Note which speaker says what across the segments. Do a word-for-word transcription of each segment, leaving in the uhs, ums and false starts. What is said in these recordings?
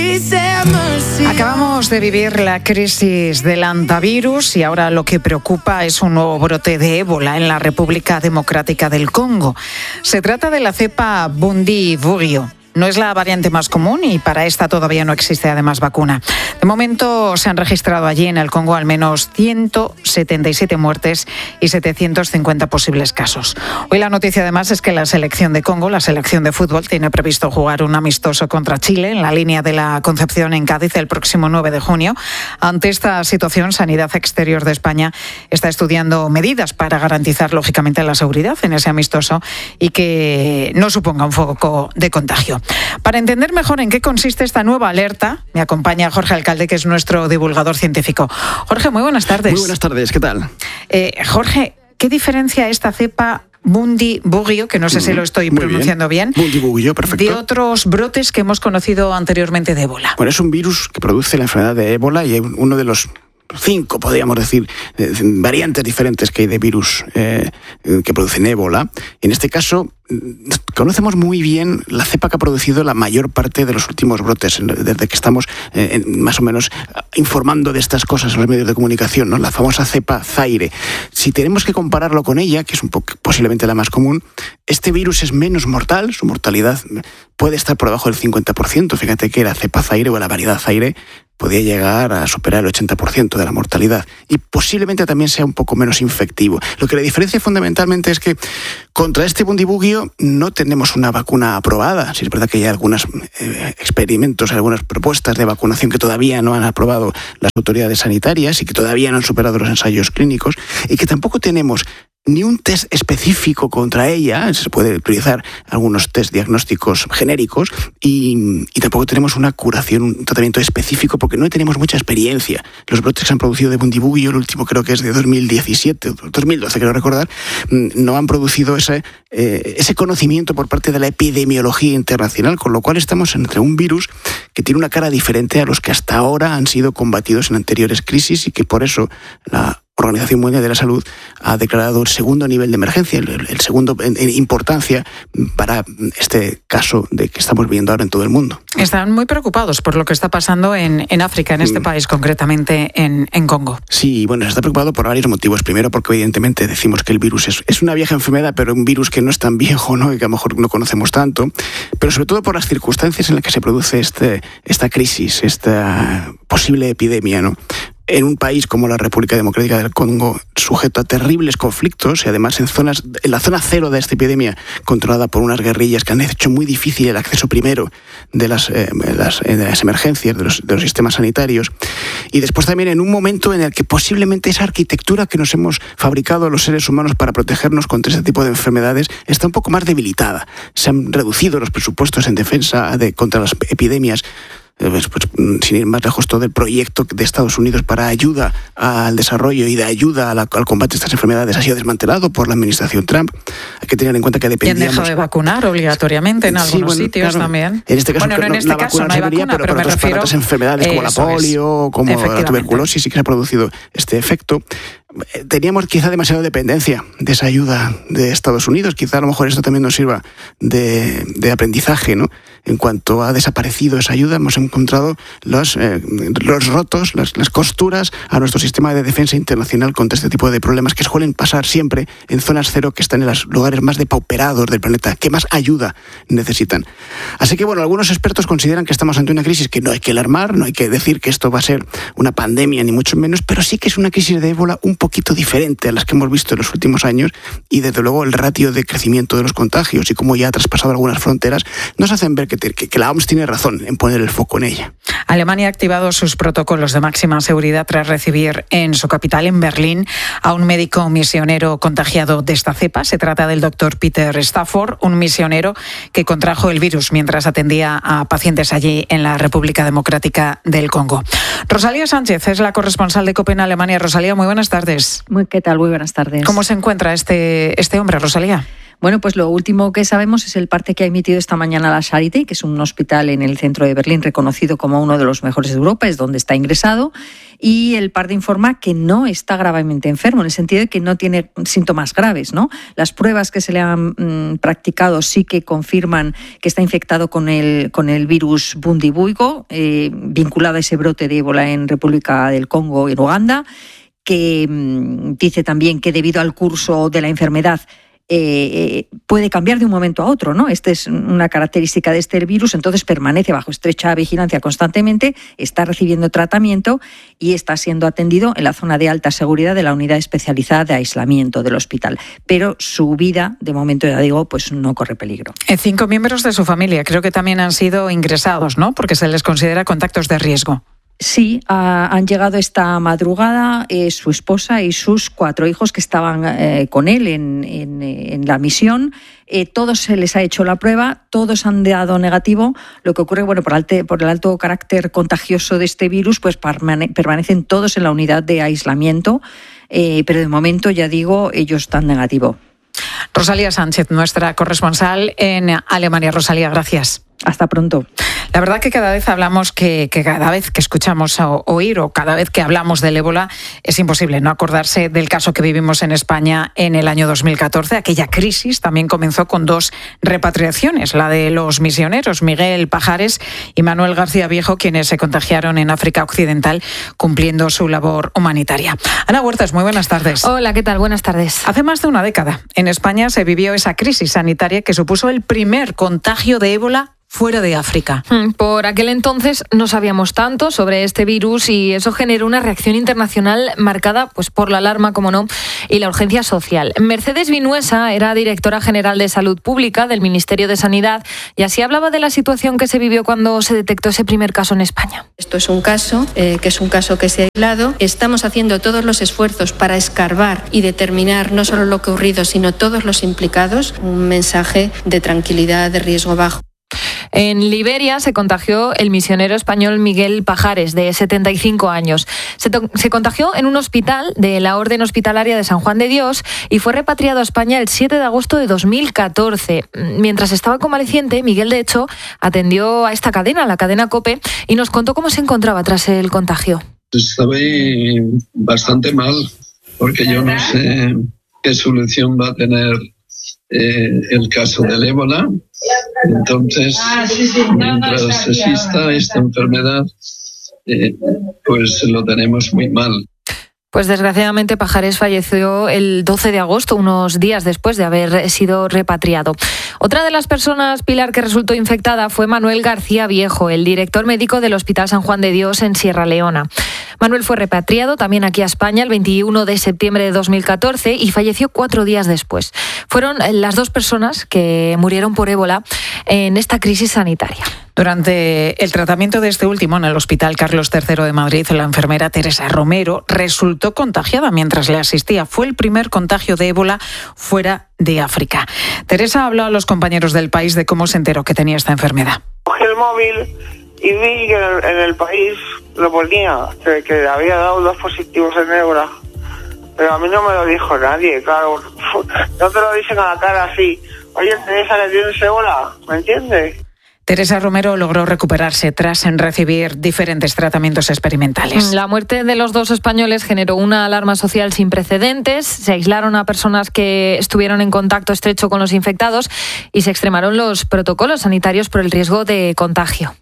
Speaker 1: Acabamos de vivir la crisis del hantavirus y ahora lo que preocupa es un nuevo brote de ébola en la República Democrática del Congo. Se trata de la cepa Bundibugyo. No es la variante más común y para esta todavía no existe además vacuna. De momento se han registrado allí en el Congo al menos ciento setenta y siete muertes y setecientos cincuenta posibles casos. Hoy la noticia además es que la selección de Congo, la selección de fútbol, tiene previsto jugar un amistoso contra Chile en la línea de la Concepción en Cádiz el próximo nueve de junio. Ante esta situación, Sanidad Exterior de España está estudiando medidas para garantizar lógicamente la seguridad en ese amistoso y que no suponga un foco de contagio. Para entender mejor en qué consiste esta nueva alerta, me acompaña Jorge Alcalde, que es nuestro divulgador científico. Jorge, muy buenas tardes.
Speaker 2: Muy buenas tardes, ¿qué tal?
Speaker 1: Eh, Jorge, ¿qué diferencia esta cepa Bundibugyo, que no sé si lo estoy
Speaker 2: Muy
Speaker 1: pronunciando bien,
Speaker 2: bien. Bundibugyo, perfecto,
Speaker 1: de otros brotes que hemos conocido anteriormente de ébola?
Speaker 2: Bueno, es un virus que produce la enfermedad de ébola y uno de los cinco, podríamos decir, eh, variantes diferentes que hay de virus eh, que producen ébola. En este caso, conocemos muy bien la cepa que ha producido la mayor parte de los últimos brotes, desde que estamos eh, más o menos informando de estas cosas en los medios de comunicación, ¿no? La famosa cepa Zaire. Si tenemos que compararlo con ella, que es un poco, posiblemente la más común, este virus es menos mortal, su mortalidad puede estar por debajo del cincuenta por ciento. Fíjate que la cepa Zaire o la variedad Zaire podía llegar a superar el ochenta por ciento de la mortalidad y posiblemente también sea un poco menos infectivo. Lo que le diferencia fundamentalmente es que contra este Bundibugyo no tenemos una vacuna aprobada. Sí, es verdad que hay algunos eh, experimentos, algunas propuestas de vacunación que todavía no han aprobado las autoridades sanitarias y que todavía no han superado los ensayos clínicos y que tampoco tenemos ni un test específico contra ella. Se puede utilizar algunos test diagnósticos genéricos y, y tampoco tenemos una curación, un tratamiento específico porque no tenemos mucha experiencia. Los brotes que se han producido de Bundibugyo, el último creo que es de dos mil diecisiete, dos mil doce creo recordar, no han producido ese, eh, ese conocimiento por parte de la epidemiología internacional, con lo cual estamos entre un virus que tiene una cara diferente a los que hasta ahora han sido combatidos en anteriores crisis y que por eso la Organización Mundial de la Salud ha declarado el segundo nivel de emergencia, el, el segundo en, en importancia para este caso de que estamos viendo ahora en todo el mundo.
Speaker 1: Están muy preocupados por lo que está pasando en, en África, en este mm. país, concretamente en, en Congo.
Speaker 2: Sí, bueno, se está preocupado por varios motivos. Primero, porque evidentemente decimos que el virus es, es una vieja enfermedad, pero un virus que no es tan viejo, ¿no? Y que a lo mejor no conocemos tanto. Pero sobre todo por las circunstancias en las que se produce este, esta crisis, esta posible epidemia, ¿no? En un país como la República Democrática del Congo, sujeto a terribles conflictos y además en zonas, en la zona cero de esta epidemia, controlada por unas guerrillas que han hecho muy difícil el acceso primero de las, eh, las, de las emergencias, de los, de los sistemas sanitarios, y después también en un momento en el que posiblemente esa arquitectura que nos hemos fabricado los seres humanos para protegernos contra este tipo de enfermedades está un poco más debilitada. Se han reducido los presupuestos en defensa de, contra las epidemias. Pues, pues, sin ir más lejos, todo el proyecto de Estados Unidos para ayuda al desarrollo y de ayuda a la, al combate de estas enfermedades ha sido desmantelado por la administración Trump. Hay que tener en cuenta que dependíamos...
Speaker 1: Y han dejado de vacunar obligatoriamente en algunos sí, bueno,
Speaker 2: sitios
Speaker 1: claro, también.
Speaker 2: En este caso,
Speaker 1: bueno, no, en este
Speaker 2: la
Speaker 1: caso
Speaker 2: vacuna
Speaker 1: no hay
Speaker 2: serviría,
Speaker 1: vacuna,
Speaker 2: pero,
Speaker 1: pero,
Speaker 2: pero
Speaker 1: me
Speaker 2: otras,
Speaker 1: refiero...
Speaker 2: para otras enfermedades como la polio, es. como la tuberculosis, sí que se ha producido este efecto. Teníamos quizá demasiada dependencia de esa ayuda de Estados Unidos. Quizá a lo mejor esto también nos sirva de, de aprendizaje, ¿no? En cuanto ha desaparecido esa ayuda, hemos encontrado los, eh, los rotos, las, las costuras a nuestro sistema de defensa internacional contra este tipo de problemas que suelen pasar siempre en zonas cero, que están en los lugares más depauperados del planeta, que más ayuda necesitan. Así que, bueno, algunos expertos consideran que estamos ante una crisis que no hay que alarmar, no hay que decir que esto va a ser una pandemia, ni mucho menos, pero sí que es una crisis de ébola un poquito diferente a las que hemos visto en los últimos años, y desde luego el ratio de crecimiento de los contagios y cómo ya ha traspasado algunas fronteras nos hacen ver que, te, que, que la O M S tiene razón en poner el foco en ella.
Speaker 1: Alemania ha activado sus protocolos de máxima seguridad tras recibir en su capital, en Berlín, a un médico misionero contagiado de esta cepa. Se trata del doctor Peter Stafford, un misionero que contrajo el virus mientras atendía a pacientes allí en la República Democrática del Congo. Rosalía Sánchez es la corresponsal de COPE en Alemania. Rosalía, muy buenas tardes.
Speaker 3: Muy, ¿qué tal? Muy buenas tardes.
Speaker 1: ¿Cómo se encuentra este, este hombre, Rosalía?
Speaker 3: Bueno, pues lo último que sabemos es el parte que ha emitido esta mañana la Charité, que es un hospital en el centro de Berlín reconocido como uno de los mejores de Europa, es donde está ingresado, y el parte informa que no está gravemente enfermo, en el sentido de que no tiene síntomas graves, ¿no? Las pruebas que se le han mmm, practicado sí que confirman que está infectado con el, con el virus Bundibugyo, eh, vinculado a ese brote de ébola en República del Congo y en Uganda, que mmm, dice también que debido al curso de la enfermedad Eh, puede cambiar de un momento a otro, ¿no? Esta es una característica de este virus, entonces permanece bajo estrecha vigilancia constantemente, está recibiendo tratamiento y está siendo atendido en la zona de alta seguridad de la unidad especializada de aislamiento del hospital. Pero su vida, de momento, ya digo, pues no corre peligro.
Speaker 1: Cinco miembros de su familia creo que también han sido ingresados, ¿no? Porque se les considera contactos de riesgo.
Speaker 3: Sí, uh, han llegado esta madrugada eh, su esposa y sus cuatro hijos que estaban eh, con él en, en, en la misión. Eh, todos se les ha hecho la prueba, todos han dado negativo. Lo que ocurre, bueno, por, alte, por el alto carácter contagioso de este virus, pues permane- permanecen todos en la unidad de aislamiento, eh, pero de momento, ya digo, ellos están negativo.
Speaker 1: Rosalía Sánchez, nuestra corresponsal en Alemania. Rosalía, gracias.
Speaker 3: Hasta pronto.
Speaker 1: La verdad que cada vez hablamos, que, que cada vez que escuchamos o, oír o cada vez que hablamos del ébola es imposible no acordarse del caso que vivimos en España en el año dos mil catorce. Aquella crisis también comenzó con dos repatriaciones, la de los misioneros Miguel Pajares y Manuel García Viejo, quienes se contagiaron en África Occidental cumpliendo su labor humanitaria. Ana Huertas, muy buenas tardes.
Speaker 4: Hola, ¿qué tal? Buenas tardes.
Speaker 1: Hace más de una década en España se vivió esa crisis sanitaria que supuso el primer contagio de ébola fuera de África.
Speaker 4: Por aquel entonces no sabíamos tanto sobre este virus y eso generó una reacción internacional marcada pues, por la alarma, como no, y la urgencia social. Mercedes Vinuesa era directora general de Salud Pública del Ministerio de Sanidad y así hablaba de la situación que se vivió cuando se detectó ese primer caso en España.
Speaker 5: Esto es un caso, eh, que es un caso que se ha aislado. Estamos haciendo todos los esfuerzos para escarbar y determinar no solo lo que ha ocurrido, sino todos los implicados. Un mensaje de tranquilidad, de riesgo bajo.
Speaker 4: En Liberia se contagió el misionero español Miguel Pajares, de setenta y cinco años. Se, to- se contagió en un hospital de la Orden Hospitalaria de San Juan de Dios y fue repatriado a España el siete de agosto de dos mil catorce. Mientras estaba convaleciente, Miguel, de hecho, atendió a esta cadena, la cadena COPE, y nos contó cómo se encontraba tras el contagio.
Speaker 6: Estaba bastante mal, porque yo no sé qué solución va a tener eh, el caso del ébola. Entonces, mientras exista esta enfermedad, eh, pues lo tenemos muy mal.
Speaker 4: Pues desgraciadamente Pajares falleció el doce de agosto, unos días después de haber sido repatriado. Otra de las personas, Pilar, que resultó infectada fue Manuel García Viejo, el director médico del Hospital San Juan de Dios en Sierra Leona. Manuel fue repatriado también aquí a España el veintiuno de septiembre de dos mil catorce y falleció cuatro días después. Fueron las dos personas que murieron por ébola en esta crisis sanitaria.
Speaker 1: Durante el tratamiento de este último en el Hospital Carlos tercero de Madrid, la enfermera Teresa Romero resultó contagiada mientras le asistía. Fue el primer contagio de ébola fuera de África. Teresa habló a los compañeros del País de cómo se enteró que tenía esta enfermedad.
Speaker 7: Cogí el móvil y vi que en el, en el País lo ponía, que, que había dado dos positivos en ébola. Pero a mí no me lo dijo nadie, claro. No te lo dicen a la cara así. Oye, Teresa, ¿le tienes ébola? ¿Me entiendes?
Speaker 1: Teresa Romero logró recuperarse tras recibir diferentes tratamientos experimentales.
Speaker 4: La muerte de los dos españoles generó una alarma social sin precedentes. Se aislaron a personas que estuvieron en contacto estrecho con los infectados y se extremaron los protocolos sanitarios por el riesgo de contagio.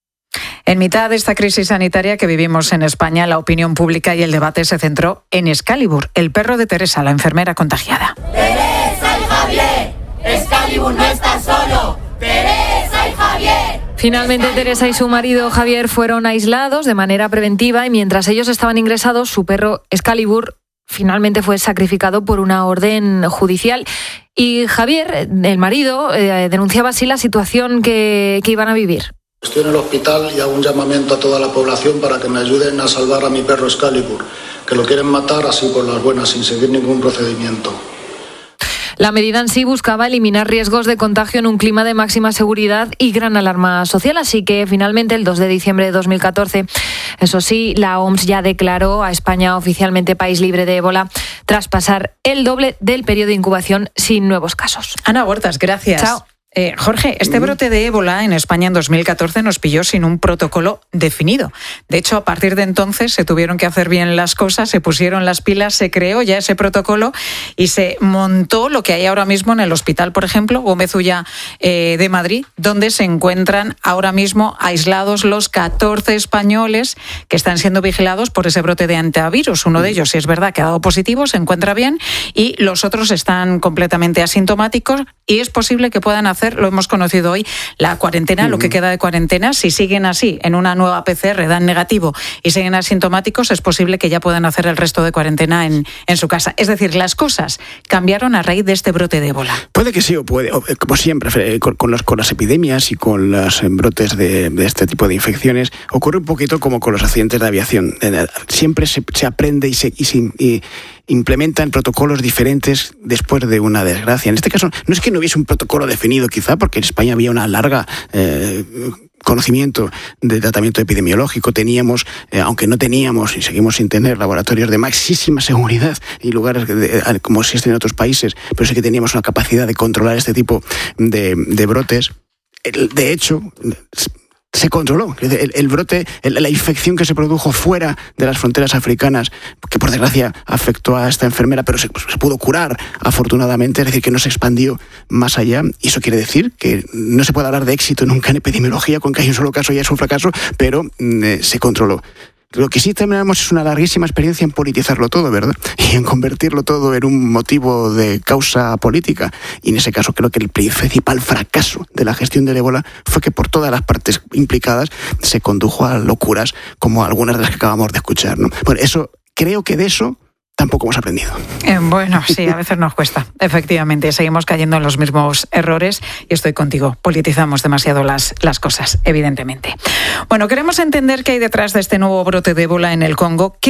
Speaker 1: En mitad de esta crisis sanitaria que vivimos en España, la opinión pública y el debate se centró en Excalibur, el perro de Teresa, la enfermera contagiada.
Speaker 8: Teresa y Javier, Excalibur no está solo. Teresa y Javier.
Speaker 4: Finalmente, Teresa y su marido Javier fueron aislados de manera preventiva y mientras ellos estaban ingresados, su perro Excalibur finalmente fue sacrificado por una orden judicial. Y Javier, el marido, eh, denunciaba así la situación que, que iban a vivir.
Speaker 9: Estoy en el hospital y hago un llamamiento a toda la población para que me ayuden a salvar a mi perro Excalibur, que lo quieren matar así por las buenas, sin seguir ningún procedimiento.
Speaker 4: La medida en sí buscaba eliminar riesgos de contagio en un clima de máxima seguridad y gran alarma social, así que finalmente el dos de diciembre de dos mil catorce Eso sí, la O M S ya declaró a España oficialmente país libre de ébola tras pasar el doble del periodo de incubación sin nuevos casos.
Speaker 1: Ana Huertas, gracias.
Speaker 4: Chao.
Speaker 1: Eh, Jorge, este brote de ébola en España en dos mil catorce nos pilló sin un protocolo definido. De hecho, a partir de entonces se tuvieron que hacer bien las cosas, se pusieron las pilas, se creó ya ese protocolo y se montó lo que hay ahora mismo en el hospital, por ejemplo, Gómez Ulla eh, de Madrid, donde se encuentran ahora mismo aislados los catorce españoles que están siendo vigilados por ese brote de antivirus. Uno de ellos, si es verdad, que ha dado positivo, se encuentra bien y los otros están completamente asintomáticos y es posible que puedan hacer, lo hemos conocido hoy, la cuarentena, mm. lo que queda de cuarentena. Si siguen así, en una nueva P C R dan negativo y siguen asintomáticos, es posible que ya puedan hacer el resto de cuarentena en, en su casa. Es decir, las cosas cambiaron a raíz de este brote de ébola.
Speaker 2: Puede que sí o puede, o, como siempre, con, con, los, con las epidemias y con los brotes de, de este tipo de infecciones, ocurre un poquito como con los accidentes de aviación. Siempre se, se aprende y se... Y se y, implementan protocolos diferentes después de una desgracia. En este caso, no es que no hubiese un protocolo definido, quizá, porque en España había una larga eh, conocimiento del tratamiento epidemiológico. Teníamos, eh, aunque no teníamos y seguimos sin tener laboratorios de maxísima seguridad y lugares de, de, como existen en otros países, pero sí que teníamos una capacidad de controlar este tipo de, de brotes. De hecho, se controló. El, el brote, el, la infección que se produjo fuera de las fronteras africanas, que por desgracia afectó a esta enfermera, pero se, se pudo curar afortunadamente, es decir, que no se expandió más allá. Y eso quiere decir que no se puede hablar de éxito nunca en epidemiología, con que hay un solo caso ya es un fracaso, pero eh, se controló. Lo que sí tenemos es una larguísima experiencia en politizarlo todo, ¿verdad? Y en convertirlo todo en un motivo de causa política. Y en ese caso creo que el principal fracaso de la gestión del ébola fue que por todas las partes implicadas se condujo a locuras como algunas de las que acabamos de escuchar, ¿no? Bueno, eso, creo que de eso tampoco hemos aprendido.
Speaker 1: Eh, bueno, sí, a veces nos cuesta. Efectivamente, seguimos cayendo en los mismos errores y estoy contigo. Politizamos demasiado las, las cosas, evidentemente. Bueno, queremos entender qué hay detrás de este nuevo brote de ébola en el Congo. ¿Qué